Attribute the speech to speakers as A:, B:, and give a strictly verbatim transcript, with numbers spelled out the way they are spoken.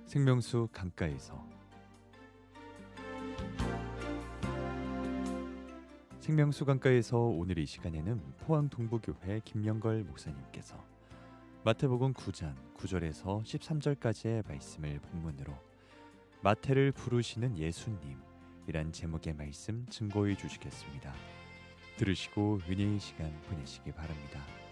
A: 생명수 강가에서 생명수 강가에서 오늘 이 시간에는 포항 동부교회 김영걸 목사님께서 마태복음 구 장 구 절에서 십삼 절까지의 말씀을 본문으로 마태를 부르시는 예수님이란 제목의 말씀 증거해 주시겠습니다. 들으시고 은혜의 시간 보내시기 바랍니다.